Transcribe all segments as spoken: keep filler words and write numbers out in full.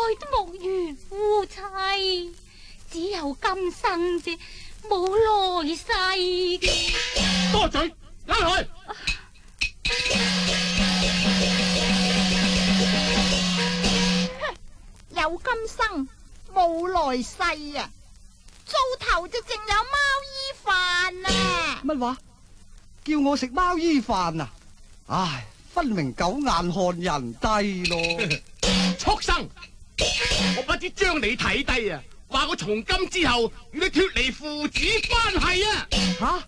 都無緣夫妻，只有今生啫，冇來世嘅。 多嘴，拉佢！ 有今生冇來世啊！灶頭就淨有貓衣飯啊！ 乜話？叫我食貓衣飯啊！唉，分明狗眼看人低咯！ 畜生！我不知將你睇低啊！話我從今之後與你脫離父子關係啊！ 吓！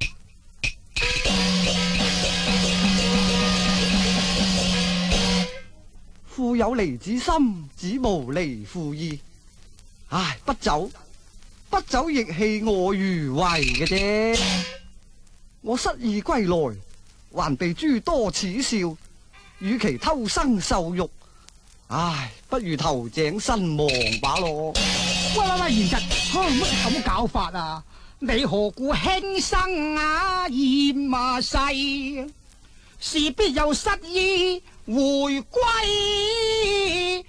父有離子心，子無離父意。唉，不走，不走亦棄我如遺嘅啫。我失意歸來，還被諸多恥笑。與其偷生受辱，唉，不如投井身亡把咯。 喂喂喂，賢侄，乜咁搞法啊？你何故輕生啊厭啊世？事必有失意回歸。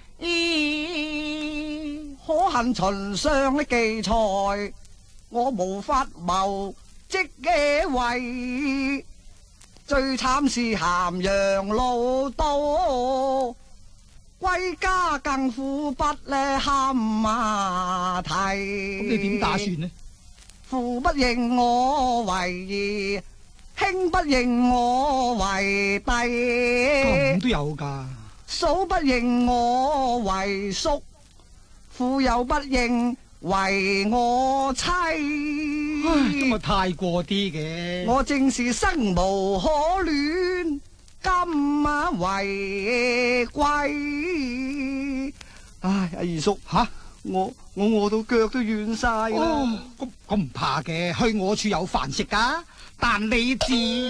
可恨秦上的記載，我無法謀職嘅位。最慘是咸陽路到，歸家更苦不咧堪馬蹄。 咁你點打算呢？ 父不認我為兒，兄不認我為弟， 咁都有噶。 嫂不認我為叔，父又不認為我妻。 唉，咁啊太過啲嘅。 我正是生無可戀，今啊為歸。唉，阿二叔吓， 我我餓到腳都軟晒啦。 哦，咁咁唔怕嘅，去我處有飯食噶，但你自